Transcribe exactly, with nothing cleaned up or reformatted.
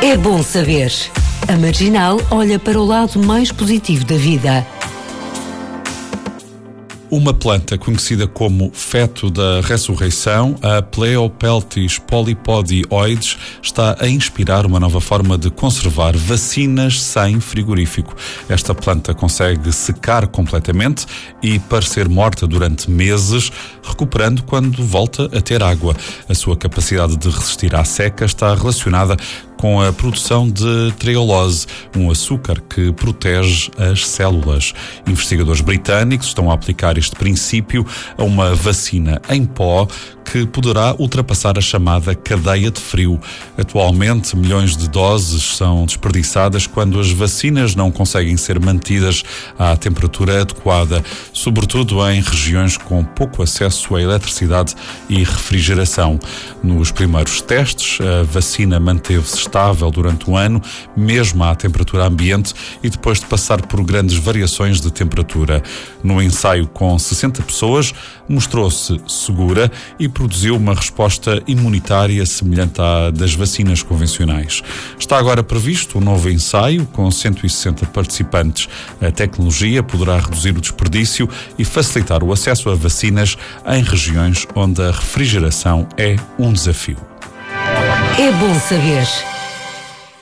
É bom saber. A Marginal olha para o lado mais positivo da vida. Uma planta conhecida como feto da ressurreição, a Pleopeltis polypodioides, está a inspirar uma nova forma de conservar vacinas sem frigorífico. Esta planta consegue secar completamente e parecer morta durante meses, recuperando quando volta a ter água. A sua capacidade de resistir à seca está relacionada com a produção de treulose, um açúcar que protege as células. Investigadores britânicos estão a aplicar este princípio a uma vacina em pó que poderá ultrapassar a chamada cadeia de frio. Atualmente, milhões de doses são desperdiçadas quando as vacinas não conseguem ser mantidas à temperatura adequada, sobretudo em regiões com pouco acesso à eletricidade e refrigeração. Nos primeiros testes, a vacina manteve-se estável durante um ano, mesmo à temperatura ambiente, e depois de passar por grandes variações de temperatura. No ensaio com sessenta pessoas, mostrou-se segura e produziu uma resposta imunitária semelhante à das vacinas convencionais. Está agora previsto um novo ensaio com cento e sessenta participantes. A tecnologia poderá reduzir o desperdício e facilitar o acesso a vacinas em regiões onde a refrigeração é um desafio. É bom saber.